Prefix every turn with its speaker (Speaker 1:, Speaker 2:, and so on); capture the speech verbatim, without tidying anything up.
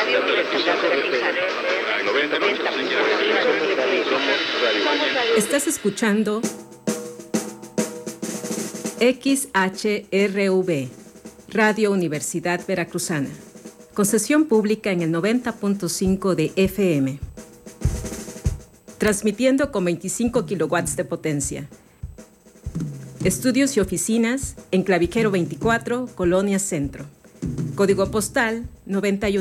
Speaker 1: Radio Universidad Veracruzana.
Speaker 2: Estás escuchando X H R V, Radio Universidad Veracruzana, concesión pública en el noventa punto cinco de F M, transmitiendo con veinticinco kilowatts de potencia. Estudios y oficinas en Clavijero veinticuatro, Colonia Centro. Código postal noventa y uno.